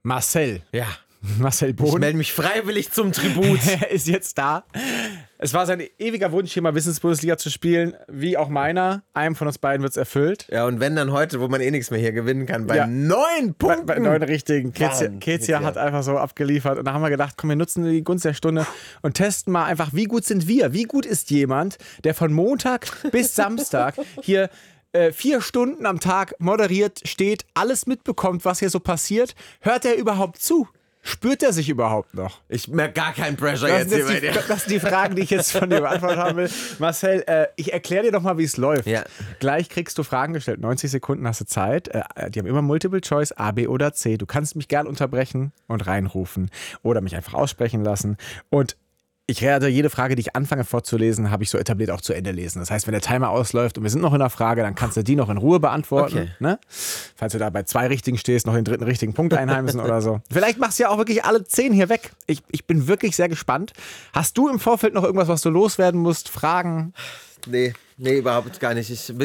Marcel. Ja. Marcel Ich Bohn. melde mich freiwillig zum Tribut. Er ist jetzt da. Es war sein ewiger Wunsch, hier mal Wissensbundesliga zu spielen, wie auch meiner. Einem von uns beiden wird es erfüllt. Ja, und wenn dann heute, wo man eh nichts mehr hier gewinnen kann, bei Ja. 9 Punkten. Bei 9 richtigen. Mann, Kezia hat einfach so abgeliefert. Und da haben wir gedacht, komm, wir nutzen die Gunst der Stunde und testen mal einfach, wie gut sind wir? Wie gut ist jemand, der von Montag bis Samstag hier 4 Stunden am Tag moderiert, steht, alles mitbekommt, was hier so passiert? Hört er überhaupt zu? Spürt er sich überhaupt noch? Ich merke gar keinen Pressure Das jetzt sind, hier bei dir. das sind die Fragen, die ich jetzt von dir beantwortet haben will. Marcel, ich erkläre dir doch mal, wie es läuft. Ja. Gleich kriegst du Fragen gestellt. 90 Sekunden hast du Zeit. Die haben immer Multiple Choice, A, B oder C. Du kannst mich gern unterbrechen und reinrufen oder mich einfach aussprechen lassen. Und ich werde jede Frage, die ich anfange vorzulesen, habe ich so etabliert auch zu Ende lesen. Das heißt, wenn der Timer ausläuft und wir sind noch in der Frage, dann kannst du die noch in Ruhe beantworten. Okay. Ne? Falls du da bei 2 richtigen stehst, noch den 3. richtigen Punkt einheimsen oder so. Vielleicht machst du ja auch wirklich alle 10 hier weg. Ich bin wirklich sehr gespannt. Hast du im Vorfeld noch irgendwas, was du loswerden musst? Fragen? Nee, überhaupt gar nicht. Ich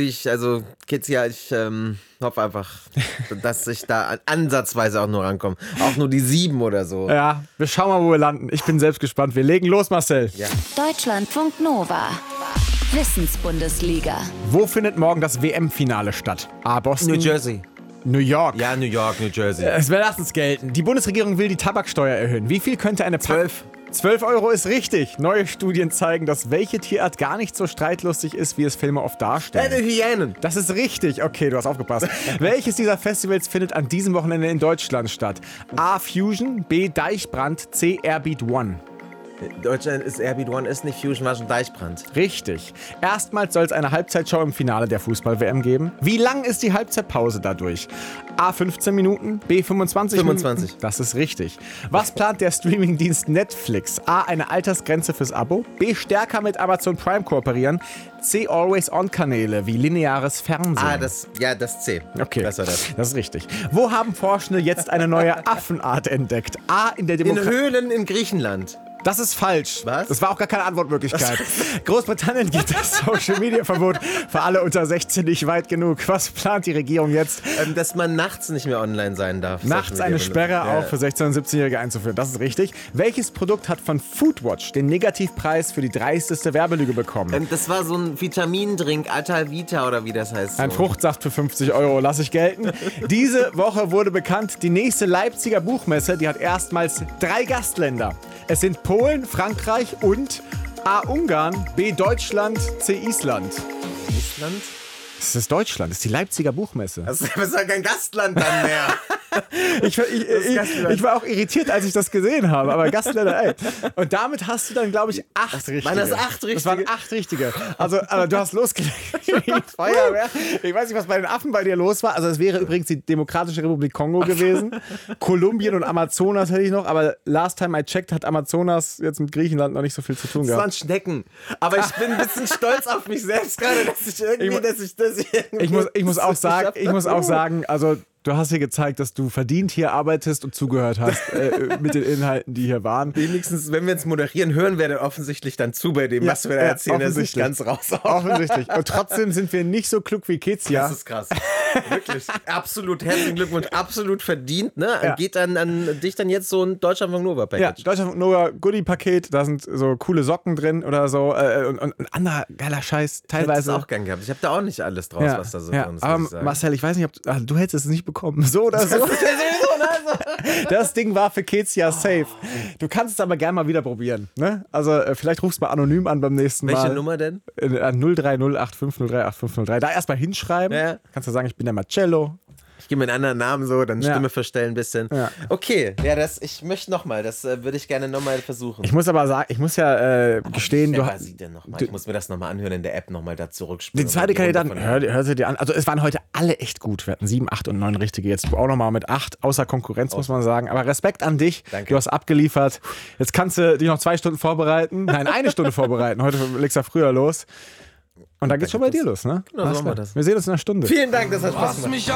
hoffe einfach, dass ich da ansatzweise auch nur rankomme. Auch nur die 7 oder so. Ja, wir schauen mal, wo wir landen. Ich bin selbst gespannt. Wir legen los, Marcel. Ja. Deutschlandfunk Nova. Wissensbundesliga. Wo findet morgen das WM-Finale statt? A, Boston. New Jersey. New York. Ja, New York, New Jersey. Wir lassen es gelten. Die Bundesregierung will die Tabaksteuer erhöhen. Wie viel könnte eine 12. 12 Euro ist richtig. Neue Studien zeigen, dass welche Tierart gar nicht so streitlustig ist, wie es Filme oft darstellen. Hyänen. Das ist richtig. Okay, du hast aufgepasst. Welches dieser Festivals findet an diesem Wochenende in Deutschland statt? A. Fusion, B. Deichbrand, C. Airbeat One. Deutschland ist Airbeat One, ist nicht Fusion, war schon Deichbrand. Richtig. Erstmals soll es eine Halbzeitshow im Finale der Fußball-WM geben. Wie lang ist die Halbzeitpause dadurch? A. 15 Minuten, B. 25 25. Minuten. Das ist richtig. Was plant der Streamingdienst Netflix? A. Eine Altersgrenze fürs Abo, B. Stärker mit Amazon Prime kooperieren, C. Always-On-Kanäle wie lineares Fernsehen. Das C. Okay, Besser das. Das ist richtig. Wo haben Forschende jetzt eine neue Affenart entdeckt? A. In der In Demokratie. Höhlen in Griechenland. Das ist falsch. Was? Das war auch gar keine Antwortmöglichkeit. Großbritannien gibt das Social-Media-Verbot für alle unter 16 nicht weit genug. Was plant die Regierung jetzt? Dass man nachts nicht mehr online sein darf. Nachts eine Sperre auch für 16- und 17-Jährige einzuführen. Das ist richtig. Welches Produkt hat von Foodwatch den Negativpreis für die dreisteste Werbelüge bekommen? Das war so ein Vitamindrink, Altalvita oder wie das heißt. Ein so. Fruchtsaft für 50 Euro, lasse ich gelten. Diese Woche wurde bekannt, die nächste Leipziger Buchmesse, die hat erstmals 3 Gastländer. Es sind Polen, Frankreich und A. Ungarn, B. Deutschland, C. Island. Island? Das ist Deutschland, das ist die Leipziger Buchmesse. Das ist ja kein Gastland dann mehr. Ich war auch irritiert, als ich das gesehen habe, aber Gastländer, ey. Und damit hast du dann, glaube ich, 8 richtige. Waren das 8 richtige? Das waren 8 richtige. Also, aber du hast losgelegt. Feuerwehr. Ich weiß nicht, was bei den Affen bei dir los war. Also es wäre übrigens die Demokratische Republik Kongo gewesen. Kolumbien und Amazonas hätte ich noch, aber last time I checked hat Amazonas jetzt mit Griechenland noch nicht so viel zu tun Das waren gehabt. Schnecken. Aber ich bin ein bisschen stolz auf mich selbst gerade, dass ich irgendwie, Ich muss auch sagen, also du hast hier gezeigt, dass du verdient hier arbeitest und zugehört hast mit den Inhalten, die hier waren. wenigstens, wenn wir jetzt moderieren, hören wir dann offensichtlich dann zu bei dem, was wir da erzählen. Das ist nicht ganz raus. Offensichtlich. Und trotzdem sind wir nicht so klug wie Kezia. Das ist krass. Wirklich. Absolut. Herzlichen Glückwunsch. Absolut verdient. Ne? Ja. Geht dann an dich dann jetzt so ein Deutschlandfunk Nova Ja, Package. Deutschland Nova Goodie-Paket, da sind so coole Socken drin oder so und ein anderer geiler Scheiß, Ich hätte teilweise. es auch gern gehabt. Ich habe da auch nicht alles draus, was da so drin ist. aber muss ich sagen. Marcel, ich weiß nicht, ob du hättest es nicht bekommen. So oder so. Das Ding war für Kezia safe. Du kannst es aber gerne mal wieder probieren. Ne? Also vielleicht rufst du mal anonym an beim nächsten Mal. Welche Nummer denn? An 03085038503. Da erstmal hinschreiben. Ja. Kannst du sagen, ich bin der Marcello. Ich gebe mir einen anderen Namen so, dann Ja. Stimme verstellen ein bisschen. Ja. Okay, ich möchte nochmal, das würde ich gerne nochmal versuchen. Ich muss aber sagen, ich muss ja gestehen, Wer du war sie denn nochmal? Ich muss mir das nochmal anhören in der App, nochmal da zurückspielen. den zweiten Kandidaten, hör sie dir an. Also es waren heute alle echt gut. Wir hatten 7, 8 und 9 richtige. Jetzt du auch nochmal mit 8, außer Konkurrenz, muss man sagen. Aber Respekt an dich. Danke. Du hast abgeliefert. Jetzt kannst du dich noch 2 Stunden vorbereiten. Nein, 1 Stunde vorbereiten. Heute legst du früher los. Und dann geht's schon bei dir los, ne? Genau, so machen wir das. Wir sehen uns in einer Stunde. Vielen Dank, das hat Spaß gemacht.